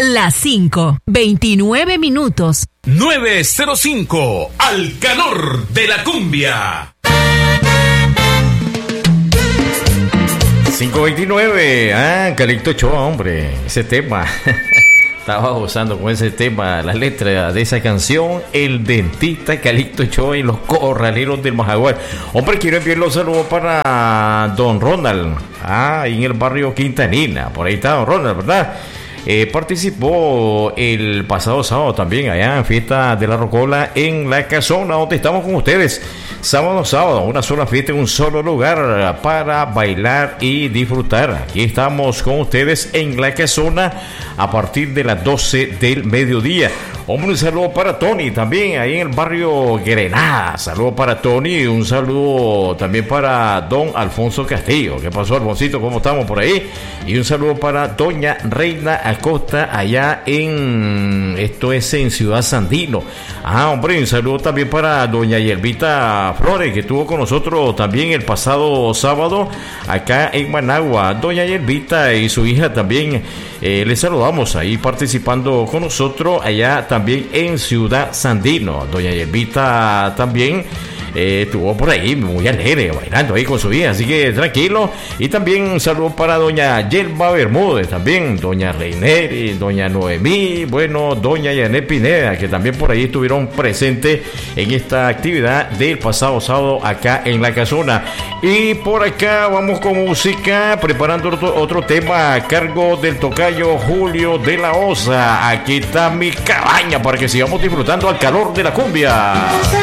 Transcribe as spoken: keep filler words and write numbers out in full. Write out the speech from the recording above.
Las cinco, veintinueve minutos. nueve cero cinco, al calor de la cumbia. cinco veintinueve, ah, Calixto Ochoa, hombre, ese tema. Estaba gozando con ese tema, la letra de esa canción, El Dentista, Calixto Ochoa y los Corraleros del Majagual. Hombre, quiero enviar los saludos para Don Ronald, ah, ahí en el barrio Quintanilla, por ahí está Don Ronald, ¿verdad? Eh, participó el pasado sábado también allá en Fiesta de la Rocola en La Casona, donde estamos con ustedes. Sábado, sábado, una sola fiesta en un solo lugar para bailar y disfrutar. Aquí estamos con ustedes en La Casona a partir de las doce del mediodía. Hombre, un saludo para Tony también ahí en el barrio Grenada. Saludo para Tony, un saludo también para don Alfonso Castillo. ¿Qué pasó, Alfoncito? ¿Cómo estamos por ahí? Y un saludo para doña Reina Acosta allá en, esto es en Ciudad Sandino. Ah, hombre, un saludo también para doña Yervita Flores, que estuvo con nosotros también el pasado sábado acá en Managua. Doña Yervita y su hija también, eh, les saludamos ahí participando con nosotros allá también en Ciudad Sandino. Doña Yervita también Eh, estuvo por ahí muy alegre bailando ahí con su hija, así que tranquilo. Y también un saludo para doña Yelba Bermúdez, también doña Reineri, doña Noemí, bueno, doña Yanet Pineda, que también por ahí estuvieron presentes en esta actividad del pasado sábado acá en La Casona. Y por acá vamos con música, preparando otro, otro tema a cargo del tocayo Julio de la Osa. Aquí está mi cabaña para que sigamos disfrutando al calor de la cumbia.